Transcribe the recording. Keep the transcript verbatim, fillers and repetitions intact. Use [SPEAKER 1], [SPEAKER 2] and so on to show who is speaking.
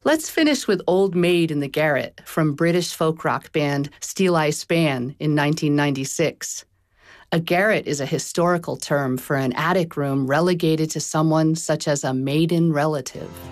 [SPEAKER 1] Let's finish with Old Maid in the Garret from British folk rock band Steel Eye Span in nineteen ninety-six. A garret is a historical term for an attic room relegated to someone such as a maiden relative.